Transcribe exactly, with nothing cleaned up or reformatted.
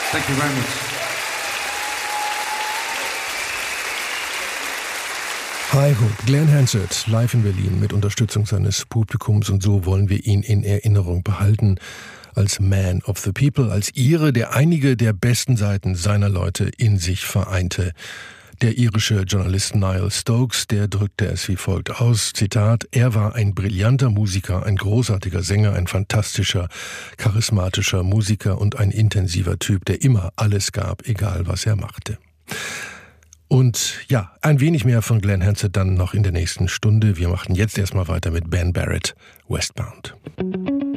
Thank you very much. High Hope, Glenn Hansard, live in Berlin mit Unterstützung seines Publikums, und so wollen wir ihn in Erinnerung behalten als Man of the People, als Ire, der einige der besten Seiten seiner Leute in sich vereinte. Der irische Journalist Niall Stokes, der drückte es wie folgt aus, Zitat, er war ein brillanter Musiker, ein großartiger Sänger, ein fantastischer, charismatischer Musiker und ein intensiver Typ, der immer alles gab, egal was er machte. Und ja, ein wenig mehr von Glenn Hansard dann noch in der nächsten Stunde. Wir machen jetzt erstmal weiter mit Ben Barrett, Westbound.